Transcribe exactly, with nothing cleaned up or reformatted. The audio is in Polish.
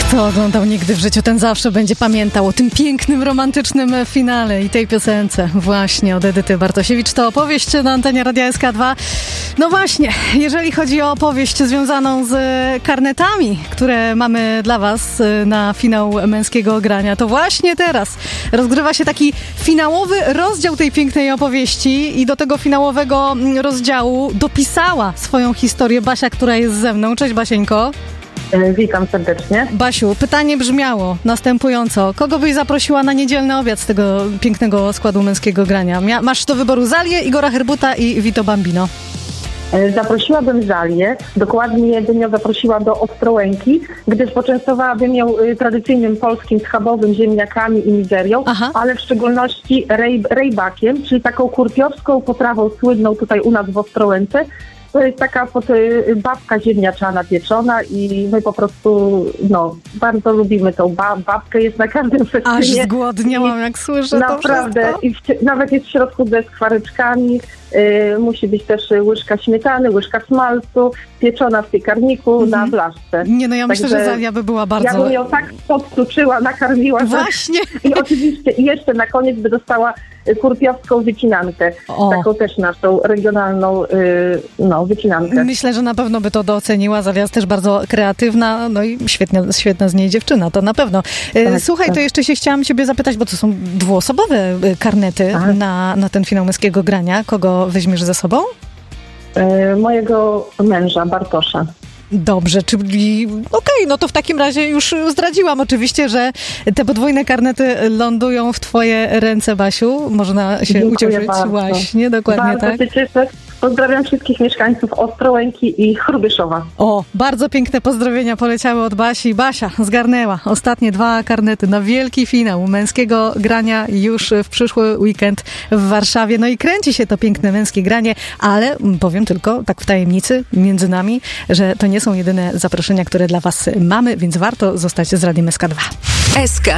Kto oglądał nigdy w życiu, ten zawsze będzie pamiętał o tym pięknym, romantycznym finale i tej piosence właśnie od Edyty Bartosiewicz. To opowieść na antenie Radia S K dwa. No właśnie, jeżeli chodzi o opowieść związaną z karnetami, które mamy dla was na finał męskiego grania, to właśnie teraz rozgrywa się taki finałowy rozdział tej pięknej opowieści i do tego finałowego rozdziału dopisała swoją historię Basia, która jest ze mną. Cześć, Basieńko. Witam serdecznie. Basiu, pytanie brzmiało następująco. Kogo byś zaprosiła na niedzielny obiad z tego pięknego składu męskiego grania? Mia- masz do wyboru Zalię, Igora Herbuta i Vito Bambino. Zaprosiłabym Zalię, dokładnie bym ją zaprosiła do Ostrołęki, gdyż poczęstowałabym ją tradycyjnym polskim schabowym ziemniakami i mizerią, Aha. ale w szczególności rej- rejbakiem, czyli taką kurpiowską potrawą słynną tutaj u nas w Ostrołęce. To jest taka babka ziemniaczana pieczona i my po prostu, no, bardzo lubimy tą ba- babkę, jest na każdym festynie. Aż zgłodniałam, jak słyszę naprawdę, to wszystko. I w, nawet jest w środku ze skwareczkami, yy, musi być też łyżka śmietany, łyżka smalcu, pieczona w piekarniku mm-hmm. na blaszce. Nie, no ja Także myślę, że Zalia by była bardzo... Ja bym ją tak podtuczyła, nakarmiła. Właśnie. Tak. I oczywiście i jeszcze na koniec by dostała kurpiowską wycinankę. O. Taką też naszą regionalną yy, no, wycinankę. Myślę, że na pewno by to doceniła. Zalia jest też bardzo kreatywna, no i świetna, świetna z niej dziewczyna, to na pewno. Tak, Słuchaj, tak. to jeszcze się chciałam ciebie zapytać, bo to są dwuosobowe karnety na, na ten finał męskiego grania. Kogo weźmiesz ze sobą? Yy, mojego męża, Bartosza. Dobrze, czyli okej, okay, no to w takim razie już zdradziłam oczywiście, że te podwójne karnety lądują w twoje ręce, Basiu. Można się Dziękuję ucieszyć. bardzo. Właśnie, dokładnie bardzo tak. Się cieszę. Pozdrawiam wszystkich mieszkańców Ostrołęki i Chrubyszowa. O, bardzo piękne pozdrowienia poleciały od Basi. Basia zgarnęła ostatnie dwa karnety na wielki finał męskiego grania już w przyszły weekend w Warszawie. No i kręci się to piękne męskie granie, ale powiem tylko tak w tajemnicy między nami, że to nie są jedyne zaproszenia, które dla was mamy, więc warto zostać z Radiem S K dwa. S K